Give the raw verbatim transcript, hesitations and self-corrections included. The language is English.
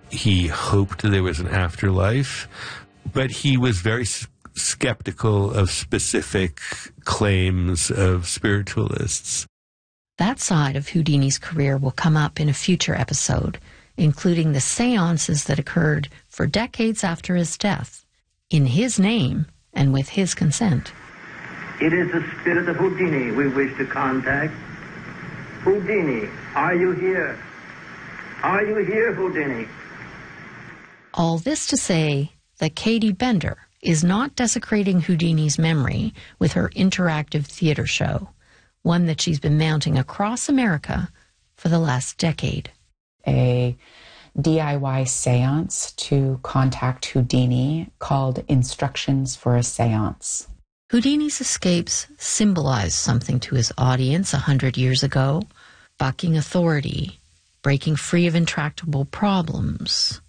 He hoped there was an afterlife, but he was very s- skeptical of specific claims of spiritualists. That side of Houdini's career will come up in a future episode, including the seances that occurred for decades after his death, in his name and with his consent. It is the spirit of Houdini we wish to contact. Houdini, are you here? Are you here, Houdini? All this to say that Katie Bender is not desecrating Houdini's memory with her interactive theater show, one that she's been mounting across America for the last decade. A D I Y seance to contact Houdini called Instructions for a Seance. Houdini's escapes symbolize something to his audience a hundred years ago: bucking authority, breaking free of intractable problems,